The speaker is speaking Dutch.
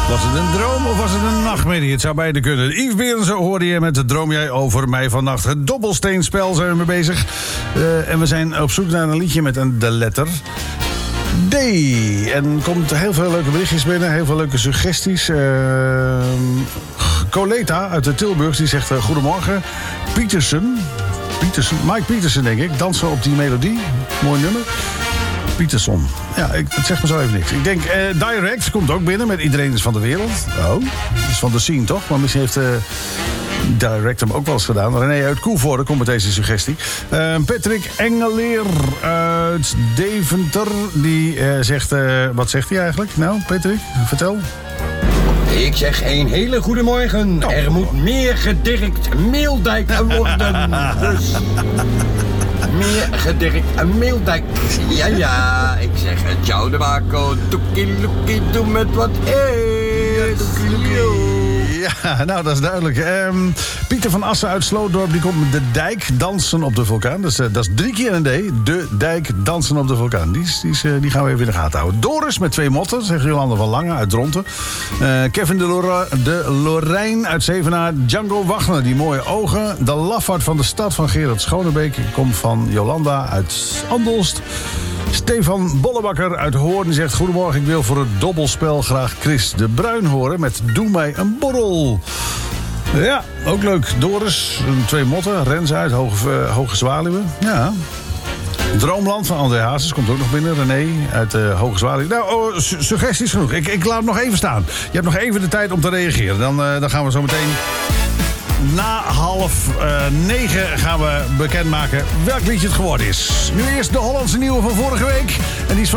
Was het een droom of was het een nachtmerrie? Het zou beide kunnen. Yves Berensen hoorde je met Droom jij over mij vannacht. Het dobbelsteenspel zijn we mee bezig. En we zijn op zoek naar een liedje met de letter D. En komt heel veel leuke berichtjes binnen, heel veel leuke suggesties. Coleta uit de Tilburg die zegt goedemorgen. Mike Pietersen denk ik, dansen op die melodie. Mooi nummer. Pieterson. Ja, het zegt me zo even niks. Ik denk, Direct komt ook binnen met Iedereen is van de wereld. Oh, dat is van de scene toch? Maar misschien heeft Direct hem ook wel eens gedaan. René uit Koevoorde komt met deze suggestie. Patrick Engeleer uit Deventer. Die zegt, wat zegt hij eigenlijk? Nou, Patrick, vertel. Ik zeg een hele goede morgen. Oh. Er moet meer gedirkt Meeldijk worden. Dus meer gedirkt Meeldijk. Ja, ik zeg het. Ciao de Marco. Toekie loekie, doe met wat. Ja, nou, dat is duidelijk. Pieter van Assen uit Slootdorp, die komt met De Dijk dansen op de vulkaan. Dus, dat is 3 keer een D. De Dijk dansen op de vulkaan. Die gaan we even in de gaten houden. Doris met 2 motten, zegt Jolanda van Lange uit Dronten. Kevin de Lorijn uit Zevenaar. Django Wagner, die mooie ogen. De lafaard van de stad van Gerard Schonebeek komt van Jolanda uit Andelst. Stefan Bollebakker uit Hoorn zegt... Goedemorgen, ik wil voor het dobbelspel graag Chris de Bruin horen... met Doe mij een borrel. Ja, ook leuk. Doris, 2 motten, Rens uit, Hoge Zwaluwe. Ja. Droomland van André Hazes komt ook nog binnen. René uit Hoge Zwaluwe. Nou, suggesties genoeg. Ik laat hem nog even staan. Je hebt nog even de tijd om te reageren. Dan gaan we zo meteen... Na 8:30 gaan we bekendmaken welk liedje het geworden is. Nu eerst de Hollandse nieuwe van vorige week. En die is van